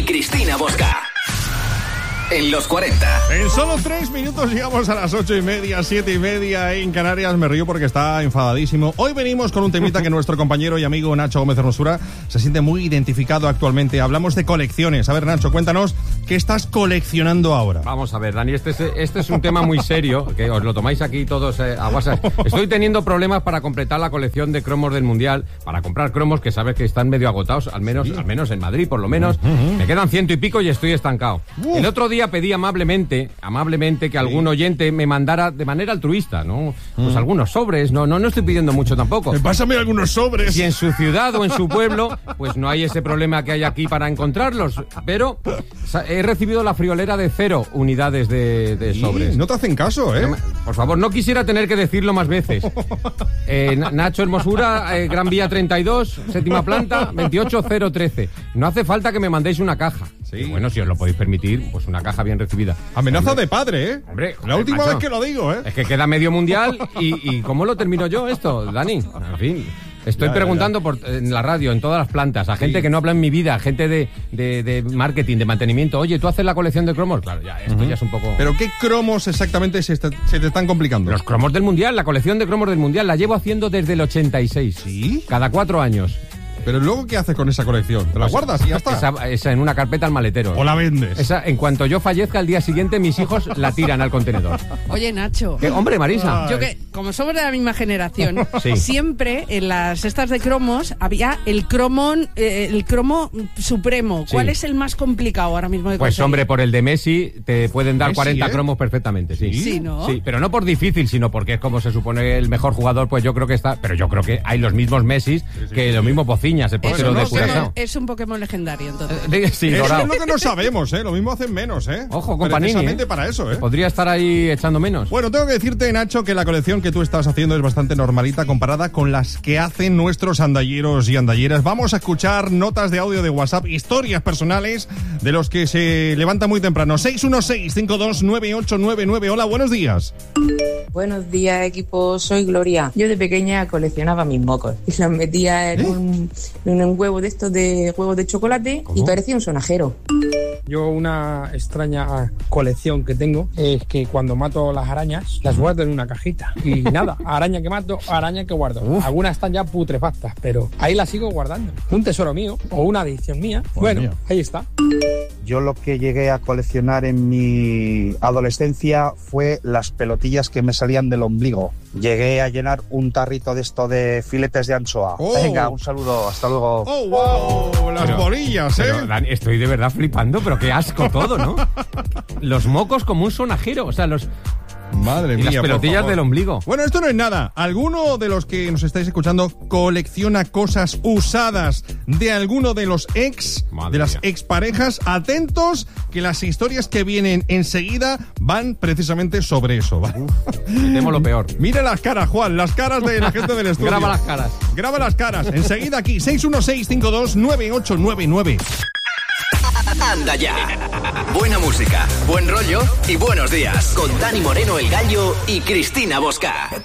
Cristina Bosca. En los 40. En solo 3 minutos llegamos a las 8:30, 7:30 en Canarias. Me río porque está enfadadísimo. Hoy venimos con un temita que nuestro compañero y amigo Nacho Gómez Hermosura se siente muy identificado actualmente. Hablamos de colecciones. A ver, Nacho, cuéntanos, ¿qué estás coleccionando ahora? Vamos a ver, Dani, este es un tema muy serio, que os lo tomáis aquí todos a WhatsApp. Estoy teniendo problemas para completar la colección de cromos del Mundial, para comprar cromos que sabes que están medio agotados, al menos en Madrid, por lo menos. Me quedan 100 y pico y estoy estancado. El otro día pedí amablemente que algún oyente me mandara de manera altruista, ¿no? Pues algunos sobres, no estoy pidiendo mucho tampoco. Pásame algunos sobres. Si en su ciudad o en su pueblo, pues no hay ese problema que hay aquí para encontrarlos, pero he recibido la friolera de 0 unidades de sobres. No te hacen caso, ¿eh? Por favor, no quisiera tener que decirlo más veces. Nacho Hermosura, Gran Vía 32, 7ª planta, 28013. No hace falta que me mandéis una caja. Sí. Y bueno, si os lo podéis permitir, pues una caja bien recibida. Amenaza de padre, ¿eh? Hombre, la última macho, vez que lo digo, ¿eh? Es que queda medio mundial y ¿cómo lo termino yo esto, Dani? En fin. Estoy preguntando en la radio, en todas las plantas, a gente que no habla en mi vida, gente de marketing, de mantenimiento. Oye, ¿tú haces la colección de cromos? Claro, ya, esto ya es un poco... ¿Pero qué cromos exactamente se te están complicando? Los cromos del Mundial, la colección de cromos del Mundial, la llevo haciendo desde el 86. ¿Sí? Cada 4 años. Pero luego, ¿qué haces con esa colección? ¿Te la guardas y ya está? Esa en una carpeta al maletero. ¿O la vendes? Esa, en cuanto yo fallezca, al día siguiente mis hijos la tiran al contenedor. Oye, Nacho. ¿Qué? Hombre, Marisa. Yo que, como somos de la misma generación, sí. Siempre en las cestas de cromos había el cromo supremo. ¿Cuál es el más complicado ahora mismo de conseguir? Pues hombre, por el de Messi te pueden dar 40 cromos perfectamente, sí. Sí, ¿no? Sí, pero no por difícil, sino porque es como se supone el mejor jugador, pues yo creo que está... Pero yo creo que hay los mismos Messis que los mismos Pociñas, el portero de Curazao. Es un Pokémon legendario, entonces. Sí, eso dorado. es lo que no sabemos, ¿eh? Lo mismo hacen menos, ¿eh? Ojo, con Panini, precisamente para eso, ¿eh? Podría estar ahí echando menos. Bueno, tengo que decirte, Nacho, que la colección que tú estás haciendo es bastante normalita comparada con las que hacen nuestros andalleros y andalleras. Vamos a escuchar notas de audio de WhatsApp, historias personales de los que se levantan muy temprano. 616-529899. Hola, buenos días. Buenos días, equipo. Soy Gloria. Yo de pequeña coleccionaba mis mocos y los metía en un huevo de estos de huevos de chocolate. ¿Cómo? Y parecía un sonajero. Yo una extraña colección que tengo es que cuando mato las arañas las guardo en una cajita y nada, araña que mato, araña que guardo. Algunas están ya putrefactas, pero ahí las sigo guardando. Un tesoro mío o una adicción mía. Bueno, ahí está. Yo lo que llegué a coleccionar en mi adolescencia fue las pelotillas que me salían del ombligo. Llegué a llenar un tarrito de esto de filetes de anchoa. Venga, un saludo, hasta luego. ¡Oh, wow! Las bolillas, ¿eh? Pero, Dani, estoy de verdad flipando, pero qué asco todo, ¿no? Los mocos como un sonajero, o sea, Madre mía, las pelotillas del ombligo. Bueno, esto no es nada. ¿Alguno de los que nos estáis escuchando colecciona cosas usadas de alguno de los de las exparejas? Atentos, que las historias que vienen enseguida van precisamente sobre eso. Temo lo peor. Mira las caras, Juan, las caras de la gente del estudio. Graba las caras. Graba las caras. Enseguida aquí, 616-529899. Anda ya. Buena música, buen rollo y buenos días. Con Dani Moreno, el Gallo, y Cristina Bosca.